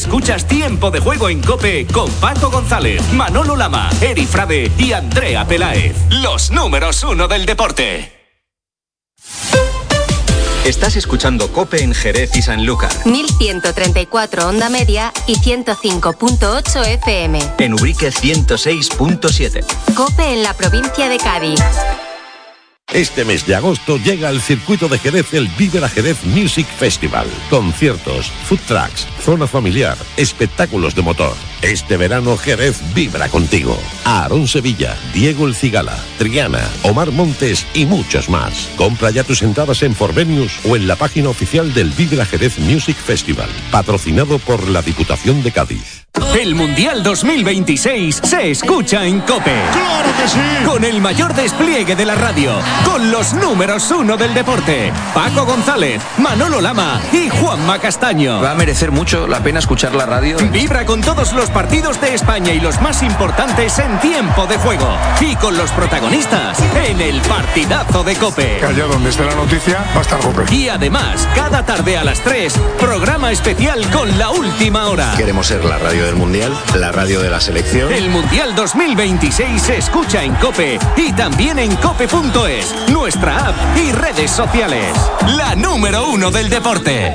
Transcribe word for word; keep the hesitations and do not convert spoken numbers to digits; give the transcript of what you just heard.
Escuchas Tiempo de Juego en COPE con Paco González, Manolo Lama, Eri Frade y Andrea Peláez. Los números uno del deporte. Estás escuchando COPE en Jerez y Sanlúcar. mil ciento treinta y cuatro onda media y ciento cinco punto ocho F M. En Ubrique ciento seis punto siete. COPE en la provincia de Cádiz. Este mes de agosto llega al circuito de Jerez el Vibra Jerez Music Festival. Conciertos, food trucks, zona familiar, espectáculos de motor. Este verano Jerez vibra contigo. Aarón Sevilla, Diego El Cigala, Triana, Omar Montes y muchos más. Compra ya tus entradas en Forvenius o en la página oficial del Vibra Jerez Music Festival. Patrocinado por la Diputación de Cádiz. El Mundial dos mil veintiséis se escucha en COPE. ¡Claro que sí! Con el mayor despliegue de la radio, con los números uno del deporte, Paco González, Manolo Lama y Juanma Castaño. Va a merecer mucho la pena escuchar la radio. Vibra con todos los partidos de España y los más importantes en tiempo de juego. Y con los protagonistas en el partidazo de COPE. Que allá donde esté la noticia va a estar COPE. Y además, cada tarde a las tres, programa especial con la última hora. Queremos ser la radio del Mundial, la radio de la selección. El Mundial dos mil veintiséis se escucha en COPE y también en cope punto es, nuestra app y redes sociales. La número uno del deporte.